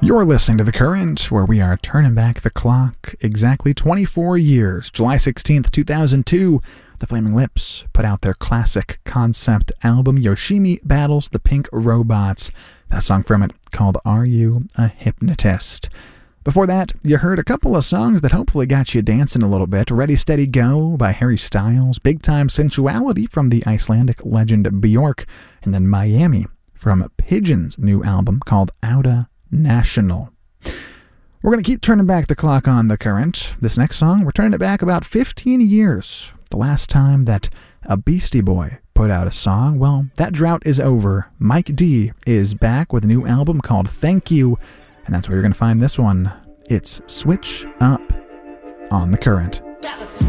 You're listening to The Current, where we are turning back the clock exactly 24 years. July 16th, 2002, The Flaming Lips put out their classic concept album, Yoshimi Battles the Pink Robots. That song from it called Are You a Hypnotist? Before that, you heard a couple of songs that hopefully got you dancing a little bit. Ready, Steady, Go by Harry Styles, Big Time Sensuality from the Icelandic legend Bjork, and then Miami from Pigeon's new album called Outta National. We're going to keep turning back the clock on The Current. This next song, we're turning it back about 15 years. The last time that a Beastie Boy put out a song, well, that drought is over. Mike D is back with a new album called Thank You, and that's where you're going to find this one. It's Switch Up on The Current.